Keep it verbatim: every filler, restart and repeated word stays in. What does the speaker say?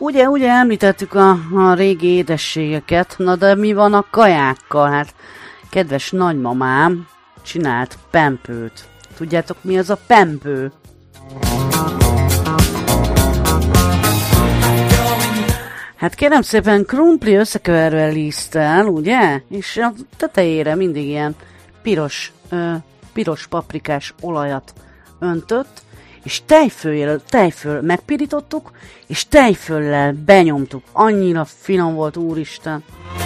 Ugye, ugye említettük a, a régi édességeket, na de mi van a kajákkal? Hát kedves nagymamám csinált pempőt. Tudjátok, mi az a pempő? Hát kérem szépen, krumpli összekeverve liszttel, ugye? És a tetejére mindig ilyen piros, ö, piros paprikás olajat öntött, és tejföl, tejföl megpirítottuk, és tejföllel benyomtuk. Annyira finom volt, úristen!